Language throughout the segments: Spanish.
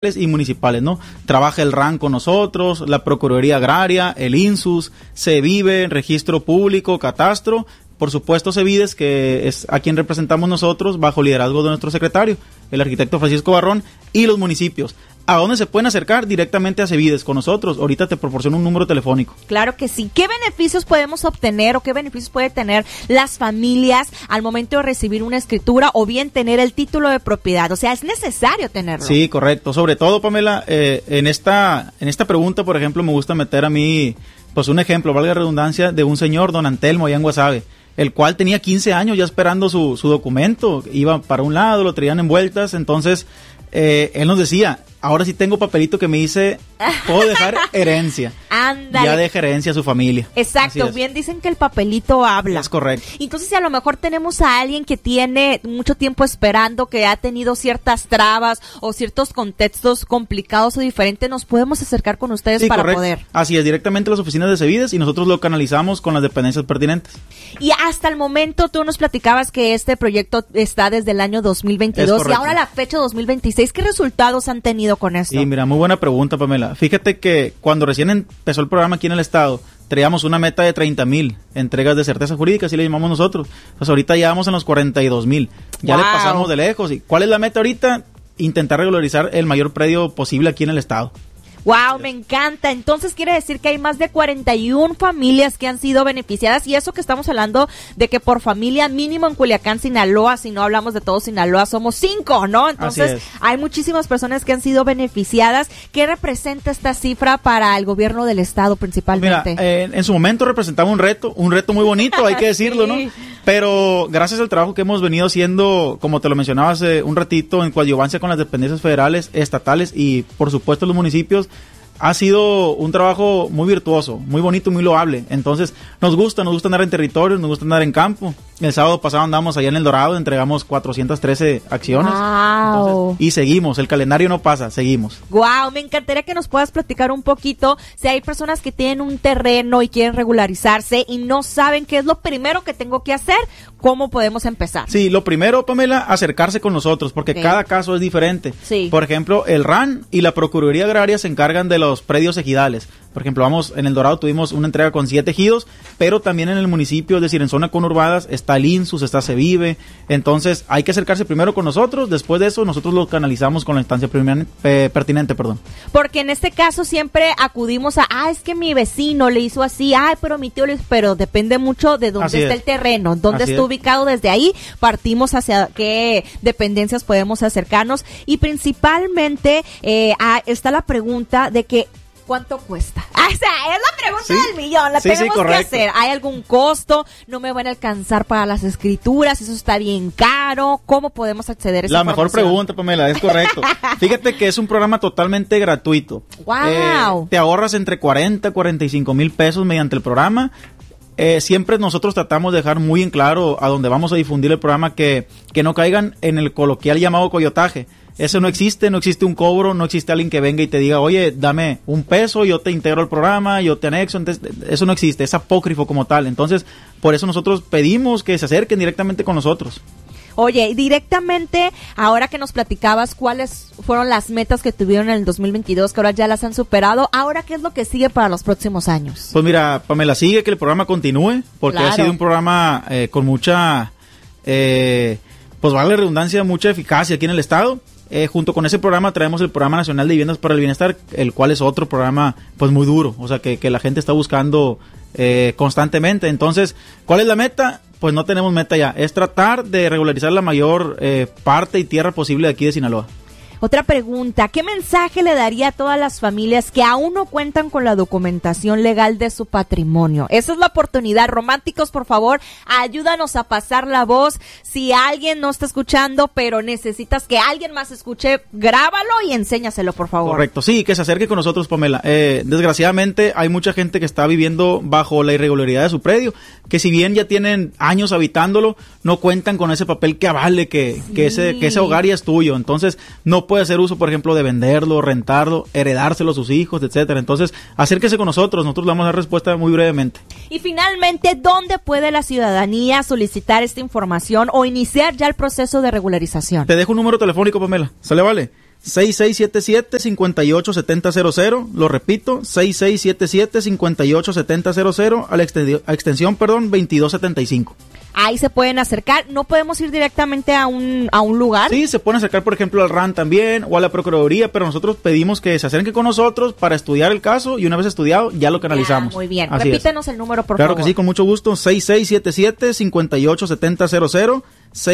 y municipales, ¿no? Trabaja el RAN con nosotros, la Procuraduría Agraria, el INSUS, CEVIVE, Registro Público, Catastro, por supuesto CEVIDES, que es a quien representamos nosotros bajo liderazgo de nuestro secretario, el arquitecto Francisco Barrón, y los municipios. ¿A dónde se pueden acercar? Directamente a CEVIDES con nosotros. Ahorita te proporciono un número telefónico. Claro que sí. ¿Qué beneficios podemos obtener o qué beneficios puede tener las familias al momento de recibir una escritura o bien tener el título de propiedad? O sea, es necesario tenerlo. Sí, correcto. Sobre todo, Pamela, en esta pregunta, por ejemplo, me gusta meter a mí, pues un ejemplo, valga la redundancia, de un señor, don Antelmo, allá en Guasave, el cual tenía 15 años ya esperando su documento. Iba para un lado, lo traían en vueltas, entonces él nos decía, ahora sí tengo papelito que me dice, puedo dejar herencia. Ándale. Ya deja herencia a su familia. Exacto, bien dicen que el papelito habla. Es correcto. Entonces, si a lo mejor tenemos a alguien que tiene mucho tiempo esperando, que ha tenido ciertas trabas o ciertos contextos complicados o diferentes, nos podemos acercar con ustedes para correcto. poder. Así es, directamente a las oficinas de CEVIDES y nosotros lo canalizamos con las dependencias pertinentes. Y hasta el momento tú nos platicabas que este proyecto está desde el año 2022 y ahora la fecha 2026. ¿Qué resultados han tenido con esto? Sí, mira, muy buena pregunta, Pamela. Fíjate que cuando recién empezó el programa aquí en el estado, traíamos una meta de 30,000 entregas de certeza jurídica, así le llamamos nosotros. Pues ahorita ya vamos en los 42,000. Ya le pasamos de lejos. ¿Y cuál es la meta ahorita? Intentar regularizar el mayor predio posible aquí en el estado. Wow, me encanta. Entonces quiere decir que hay más de 41 familias que han sido beneficiadas, y eso que estamos hablando de que por familia mínimo en Culiacán, Sinaloa, si no hablamos de todo Sinaloa, somos 5, ¿no? Entonces hay muchísimas personas que han sido beneficiadas. ¿Qué representa esta cifra para el gobierno del estado principalmente? Mira, en su momento representaba un reto muy bonito, hay que decirlo, sí, ¿no? Pero gracias al trabajo que hemos venido haciendo, como te lo mencionaba hace un ratito, en coadyuvancia con las dependencias federales, estatales y por supuesto los municipios, ha sido un trabajo muy virtuoso, muy bonito, muy loable. Entonces, nos gusta andar en territorios, nos gusta andar en campo. El sábado pasado andamos allá en El Dorado, entregamos 413 acciones. Wow. Entonces, y seguimos, el calendario no pasa, seguimos. Wow, me encantaría que nos puedas platicar un poquito si hay personas que tienen un terreno y quieren regularizarse y no saben qué es lo primero que tengo que hacer, ¿cómo podemos empezar? Sí, lo primero, Pamela, acercarse con nosotros, porque cada caso es diferente. Sí. Por ejemplo, el RAN y la Procuraduría Agraria se encargan de los predios ejidales. Por ejemplo, en El Dorado tuvimos una entrega con 7 ejidos, pero también en el municipio, es decir, en zona conurbadas, está el INSUS, está CEVIVE. Entonces, hay que acercarse primero con nosotros, después de eso, nosotros lo canalizamos con la instancia pertinente. Porque en este caso siempre acudimos a, es que mi vecino le hizo así, pero mi tío le hizo, pero depende mucho de dónde está el terreno, dónde está ubicado. Desde ahí partimos hacia qué dependencias podemos acercarnos, y principalmente está la pregunta de que ¿cuánto cuesta? O sea, es la pregunta del millón, la tenemos que hacer. ¿Hay algún costo? ¿No me van a alcanzar para las escrituras? ¿Eso está bien caro? ¿Cómo podemos acceder a esa información? Mejor pregunta, Pamela, es correcto. Fíjate que es un programa totalmente gratuito. ¡Wow! Te ahorras entre 40 y 45 mil pesos mediante el programa. Siempre nosotros tratamos de dejar muy en claro a donde vamos a difundir el programa que no caigan en el coloquial llamado coyotaje. Eso no existe un cobro, no existe alguien que venga y te diga, oye, dame $1, yo te integro al programa, yo te anexo. Entonces, eso no existe, es apócrifo como tal. Entonces, por eso nosotros pedimos que se acerquen directamente con nosotros. Oye, directamente, ahora que nos platicabas cuáles fueron las metas que tuvieron en el 2022, que ahora ya las han superado, ahora, ¿qué es lo que sigue para los próximos años? Pues mira, Pamela, sigue que el programa continúe, porque ha sido un programa con mucha, pues vale la redundancia, mucha eficacia aquí en el estado. Junto con ese programa traemos el Programa Nacional de Viviendas para el Bienestar, el cual es otro programa pues muy duro, o sea que la gente está buscando constantemente. Entonces, ¿cuál es la meta? Pues no tenemos meta ya, es tratar de regularizar la mayor parte y tierra posible de aquí de Sinaloa. Otra pregunta, ¿qué mensaje le daría a todas las familias que aún no cuentan con la documentación legal de su patrimonio? Esa es la oportunidad. Románticos, por favor, ayúdanos a pasar la voz. Si alguien no está escuchando, pero necesitas que alguien más escuche, grábalo y enséñaselo, por favor. Correcto, sí, que se acerque con nosotros, Pamela. Desgraciadamente, hay mucha gente que está viviendo bajo la irregularidad de su predio, que si bien ya tienen años habitándolo, no cuentan con ese papel que avale que ese hogar ya es tuyo. Entonces, no puede hacer uso, por ejemplo, de venderlo, rentarlo, heredárselo a sus hijos, etcétera. Entonces, acérquese con nosotros le vamos a dar respuesta muy brevemente. Y finalmente, ¿dónde puede la ciudadanía solicitar esta información o iniciar ya el proceso de regularización? Te dejo un número telefónico, Pamela. ¿Sale, vale? 6677-587000, lo repito, 6677-587000, a la extensión 2275. Ahí se pueden acercar. ¿No podemos ir directamente a un lugar? Sí, se pueden acercar, por ejemplo, al RAN también o a la Procuraduría, pero nosotros pedimos que se acerquen con nosotros para estudiar el caso y una vez estudiado ya lo canalizamos. Muy bien. Así repítenos el número, por favor. Claro que sí, con mucho gusto. 6677-587000,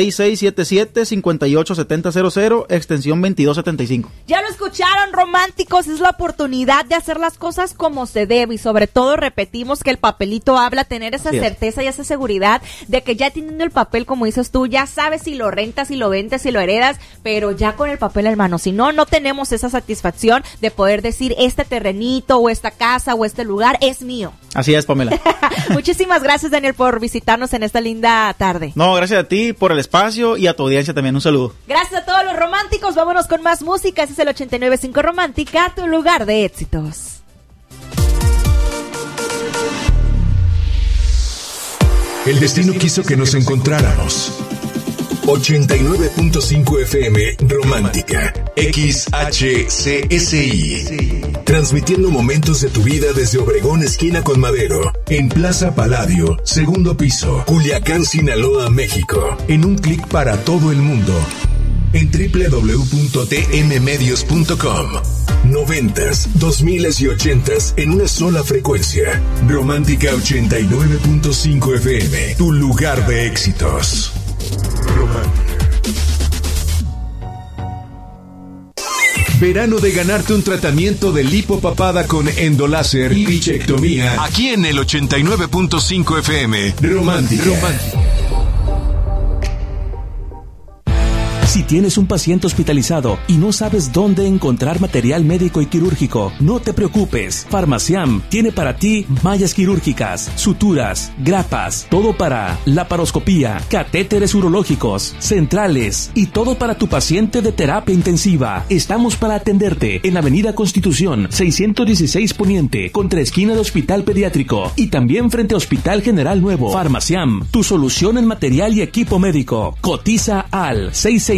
6677-587000, extensión 2275. Ya lo escucharon, románticos, es la oportunidad de hacer las cosas como se debe y sobre todo repetimos que el papelito habla, tener esa certeza y esa seguridad de que ya teniendo el papel, como dices tú, ya sabes si lo rentas, si lo vendes, si lo heredas, pero ya con el papel en mano, si no, no tenemos esa satisfacción de poder decir este terrenito o esta casa o este lugar es mío. Así es, Pamela. Muchísimas gracias, Daniel, por visitarnos en esta linda tarde. No, gracias a ti por el espacio y a tu audiencia también, un saludo. Gracias a todos los románticos, vámonos con más música, este es el 89.5 Romántica, tu lugar de éxitos. El destino quiso que nos encontráramos. 89.5 FM Romántica, XHCSI. Transmitiendo momentos de tu vida desde Obregón, esquina con Madero, en Plaza Palladio, segundo piso, Culiacán, Sinaloa, México. En un clic para todo el mundo. En www.tmmedios.com. 90s, 2000s y 80s en una sola frecuencia. Romántica 89.5 FM, tu lugar de éxitos. Romántica. Verano de ganarte un tratamiento de lipopapada con endoláser y bichectomía. Aquí en el 89.5 FM. Romántica. Si tienes un paciente hospitalizado y no sabes dónde encontrar material médico y quirúrgico, no te preocupes. Farmaciam tiene para ti mallas quirúrgicas, suturas, grapas, todo para laparoscopía, catéteres urológicos, centrales y todo para tu paciente de terapia intensiva. Estamos para atenderte en Avenida Constitución 616 Poniente, contra esquina de Hospital Pediátrico y también frente a Hospital General Nuevo. Farmaciam, tu solución en material y equipo médico. Cotiza al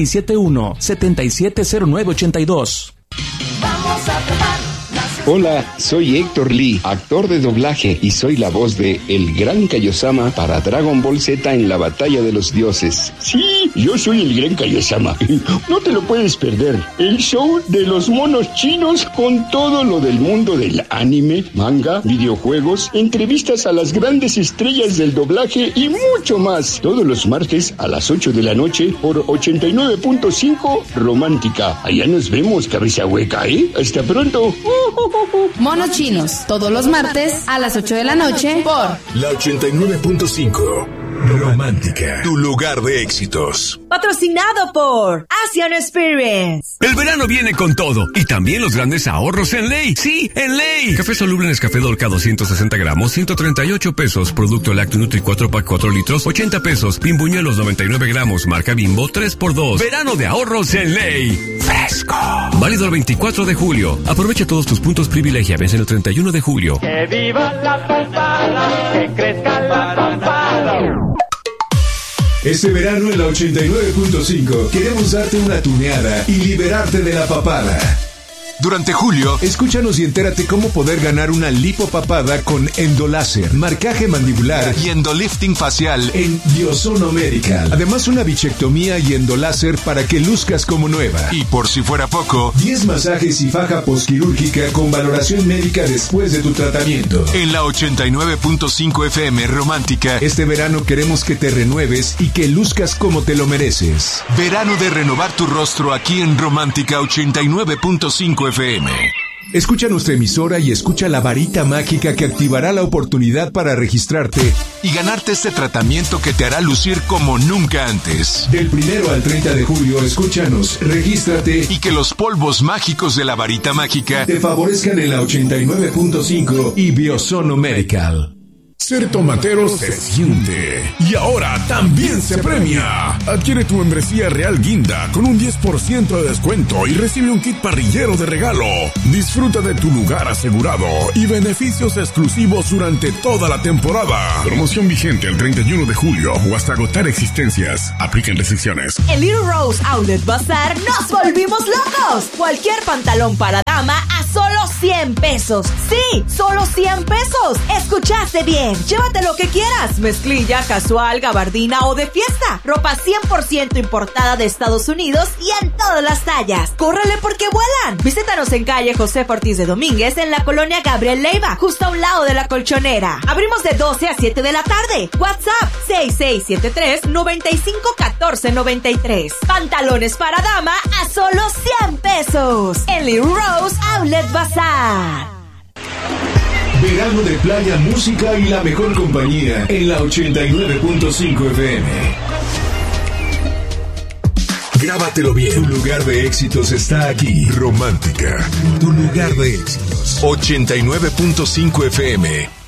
6671-770982. Vamos a probar. Hola, soy Héctor Lee, actor de doblaje, y soy la voz de El Gran Kaiosama para Dragon Ball Z en la Batalla de los Dioses. Sí, yo soy el Gran Kaiosama. No te lo puedes perder. El show de los monos chinos con todo lo del mundo del anime, manga, videojuegos, entrevistas a las grandes estrellas del doblaje y mucho más. Todos los martes a las 8 de la noche por 89.5 Romántica. Allá nos vemos, cabeza hueca, ¿eh? Hasta pronto. Monos Chinos, todos los martes a las 8 de la noche por la 89.5 Romántica, tu lugar de éxitos. Patrocinado por Asian Experience. El verano viene con todo y también los grandes ahorros en Ley. Sí, en Ley. Café soluble Nescafé Dolca 260 gramos, 138 pesos. Producto Lácteo Nutri 4 pack 4 litros, 80 pesos. Pimbuñuelos 99 gramos, marca Bimbo 3x2. Verano de ahorros en Ley. Fresco. Válido el 24 de julio. Aprovecha todos tus puntos privilegia. Vence el 31 de julio. Que viva la papada, que crezca la papada. Este verano en la 89.5 queremos darte una tuneada y liberarte de la papada. Durante julio, escúchanos y entérate cómo poder ganar una lipopapada con endoláser, marcaje mandibular y endolifting facial en Biosono Medical. Además, una bichectomía y endoláser para que luzcas como nueva. Y por si fuera poco, 10 masajes y faja posquirúrgica con valoración médica después de tu tratamiento. En la 89.5 FM Romántica, este verano queremos que te renueves y que luzcas como te lo mereces. Verano de renovar tu rostro aquí en Romántica 89.5 FM. Escucha nuestra emisora y escucha la varita mágica que activará la oportunidad para registrarte y ganarte este tratamiento que te hará lucir como nunca antes. Del 1 al 30 de julio, escúchanos, regístrate y que los polvos mágicos de la varita mágica te favorezcan en la 89.5 y Biosono Medical. Ser tomatero se siente y ahora también se premia. Adquiere tu membresía Real Guinda con un 10% de descuento y recibe un kit parrillero de regalo. Disfruta de tu lugar asegurado y beneficios exclusivos durante toda la temporada. Promoción vigente el 31 de julio o hasta agotar existencias. Aplican restricciones. En Little Rose Outlet Bazaar nos volvimos locos. Cualquier pantalón para dama a solo 100 pesos. Sí, solo 100 pesos. Escuchaste bien. Llévate lo que quieras. Mezclilla, casual, gabardina o de fiesta. Ropa 100% importada de Estados Unidos y en todas las tallas. ¡Córrele porque vuelan! Visítanos en calle José Ortiz de Domínguez en la colonia Gabriel Leiva, justo a un lado de la Colchonera. Abrimos de 12 a 7 de la tarde. WhatsApp 6673-951493. Pantalones para dama a solo 100 pesos. En Little Rose Outlet Bazaar. Verano de playa, música y la mejor compañía en la 89.5 FM. Grábatelo bien. Tu lugar de éxitos está aquí. Romántica. Tu lugar de éxitos. 89.5 FM.